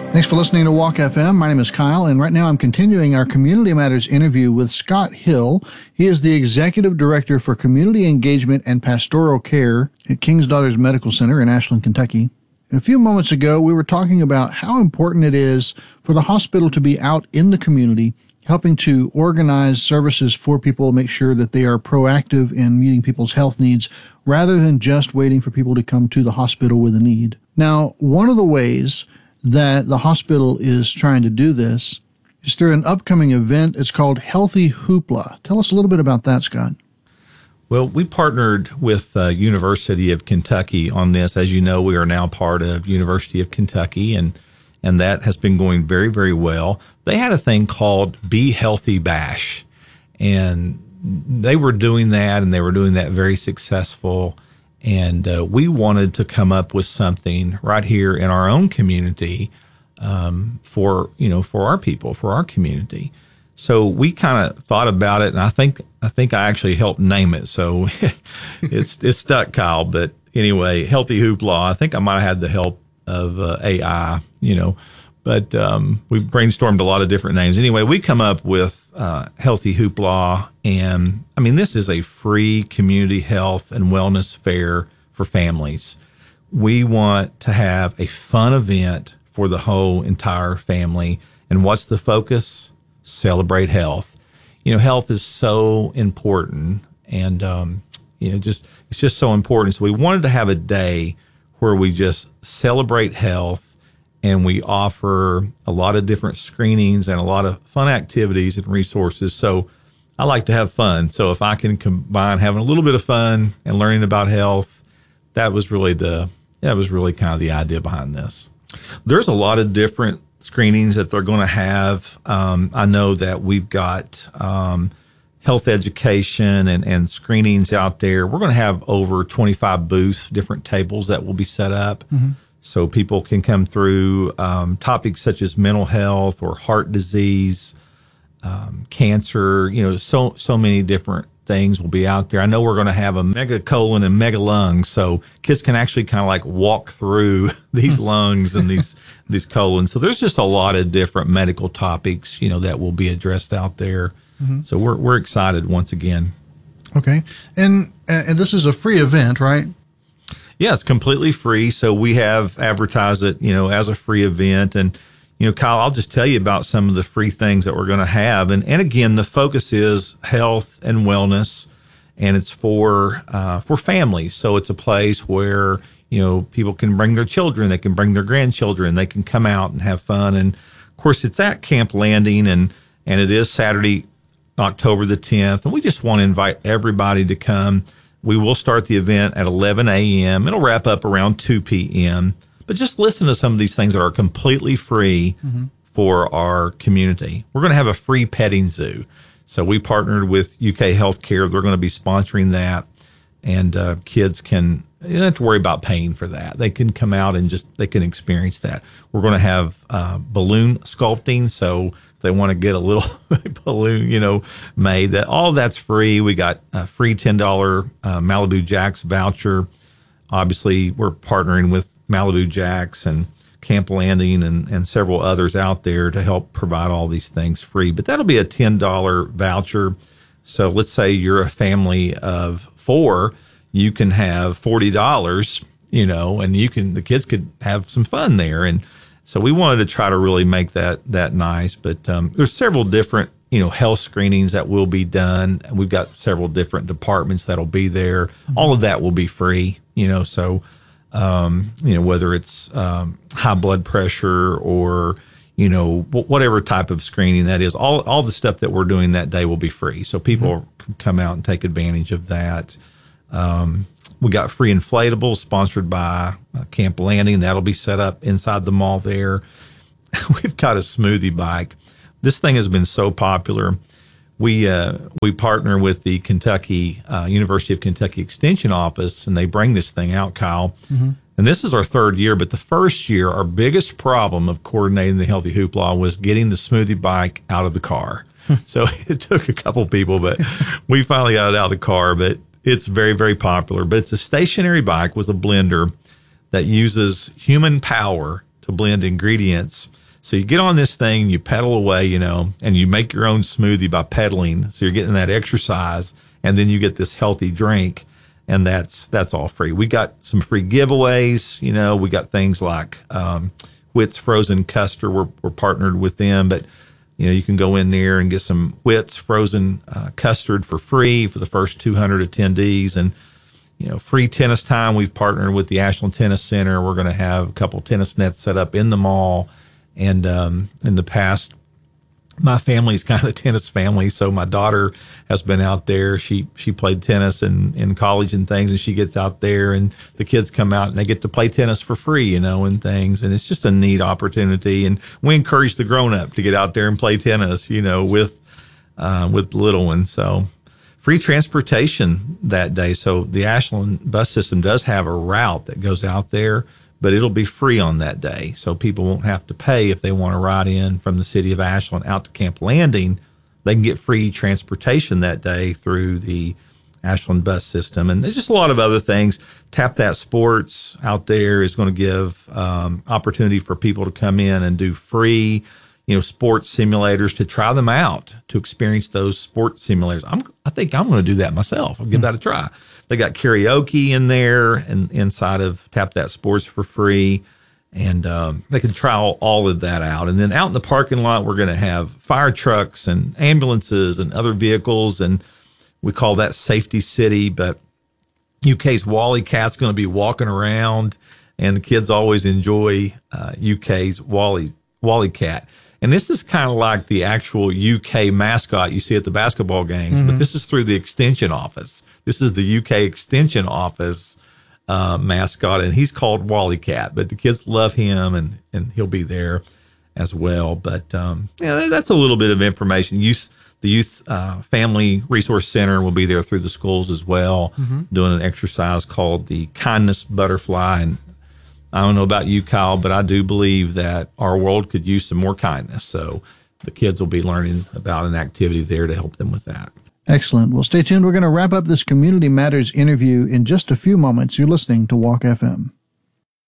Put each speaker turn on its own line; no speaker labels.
Thanks for listening to Walk FM. My name is Kyle, and right now I'm continuing our Community Matters interview with Scott Hill. He is the Executive Director for Community Engagement and Pastoral Care at King's Daughters Medical Center in Ashland, Kentucky. And a few moments ago, we were talking about how important it is for the hospital to be out in the community, helping to organize services for people to make sure that they are proactive in meeting people's health needs rather than just waiting for people to come to the hospital with a need. Now, one of the ways that the hospital is trying to do this is through an upcoming event. It's called Healthy Hoopla. Tell us a little bit about that, Scott.
Well, we partnered with University of Kentucky on this. As you know, we are now part of University of Kentucky, and that has been going very, very well. They had a thing called Be Healthy Bash, and they were doing that, and they were doing that very successful. And we wanted to come up with something right here in our own community for our people, for our community. So we kind of thought about it, and I think I actually helped name it. So it's stuck, Kyle. But anyway, Healthy Hoopla. I think I might have had the help of AI, but we brainstormed a lot of different names. Anyway, we come up with Healthy Hoopla, and I mean, this is a free community health and wellness fair for families. We want to have a fun event for the whole entire family. And what's the focus? Celebrate health. Health is so important, and it's just so important. So we wanted to have a day where we just celebrate health, and we offer a lot of different screenings and a lot of fun activities and resources. So I like to have fun. So if I can combine having a little bit of fun and learning about health, that was really kind of the idea behind this. There's a lot of different screenings that they're going to have. I know that we've got health education and screenings out there. We're going to have over 25 booths, different tables that will be set up. Mm-hmm. So people can come through topics such as mental health or heart disease, cancer, so many different things will be out there. I know we're going to have a mega colon and mega lungs, so kids can actually kind of like walk through these lungs and these colons. So there's just a lot of different medical topics, that will be addressed out there. Mm-hmm. So we're excited once again.
Okay. And this is a free event, right?
Yeah, it's completely free. So we have advertised it, as a free event. And, Kyle, I'll just tell you about some of the free things that we're going to have. And again, the focus is health and wellness, and it's for families. So it's a place where, people can bring their children, they can bring their grandchildren, they can come out and have fun. And of course, it's at Camp Landing, and it is Saturday, October the 10th. And we just want to invite everybody to come. We will start the event at 11 a.m. It'll wrap up around 2 p.m. But just listen to some of these things that are completely free for our community. We're going to have a free petting zoo. So we partnered with UK Healthcare. They're going to be sponsoring that. And kids you don't have to worry about paying for that. They can come out and they can experience that. We're going to have balloon sculpting. So if they want to get a little balloon, made, all that's free. We got a free $10 Malibu Jacks voucher. Obviously, we're partnering with Malibu Jacks and Camp Landing and several others out there to help provide all these things free. But that'll be a $10 voucher. So let's say you're a family of 4, you can have $40, and the kids could have some fun there. And so we wanted to try to really make that nice. But there's several different, health screenings that will be done. And we've got several different departments that'll be there. Mm-hmm. All of that will be free, so whether it's high blood pressure or, whatever type of screening that is, all the stuff that we're doing that day will be free. So people can come out and take advantage of that. We got free inflatables sponsored by Camp Landing. That'll be set up inside the mall there. We've got a smoothie bike. This thing has been so popular. We partner with the University of Kentucky Extension Office, and they bring this thing out, Kyle. Mm-hmm. And this is our 3rd year, but the first year, our biggest problem of coordinating the Healthy Hoopla was getting the smoothie bike out of the car. So it took a couple people, but we finally got it out of the car. But it's very, very popular. But it's a stationary bike with a blender that uses human power to blend ingredients. So you get on this thing, you pedal away, and you make your own smoothie by pedaling. So you're getting that exercise, and then you get this healthy drink, and that's all free. We got some free giveaways. We got things like Whit's Frozen Custard. We're partnered with them, but you can go in there and get some Whit's Frozen Custard for free for the first 200 attendees, and free tennis time. We've partnered with the Ashland Tennis Center. We're going to have a couple tennis nets set up in the mall. And in the past, my family's kind of a tennis family, so my daughter has been out there. She played tennis in college and things, and she gets out there, and the kids come out and they get to play tennis for free, and things. And it's just a neat opportunity. And we encourage the grown up to get out there and play tennis, with little ones. So free transportation that day. So the Ashland bus system does have a route that goes out there, but it'll be free on that day. So people won't have to pay if they want to ride in from the city of Ashland out to Camp Landing. They can get free transportation that day through the Ashland bus system. And there's just a lot of other things. Tap That Sports out there is going to give opportunity for people to come in and do free, sports simulators, to try them out, to experience those sports simulators. I think I'm going to do that myself. I'll give that a try. They got karaoke in there and inside of Tap That Sports for free. And they can try all of that out. And then out in the parking lot, we're going to have fire trucks and ambulances and other vehicles. And we call that Safety City. But UK's Wally Cat's going to be walking around. And the kids always enjoy UK's Wally Cat. And this is kind of like the actual UK mascot you see at the basketball games, but this is through the Extension Office. This is the UK Extension Office mascot, and he's called Wally Cat, but the kids love him, and he'll be there as well. But that's a little bit of information. The Youth Family Resource Center will be there through the schools as well, doing an exercise called the Kindness Butterfly. And I don't know about you, Kyle, but I do believe that our world could use some more kindness. So the kids will be learning about an activity there to help them with that.
Excellent. Well, stay tuned. We're going to wrap up this Community Matters interview in just a few moments. You're listening to Walk FM.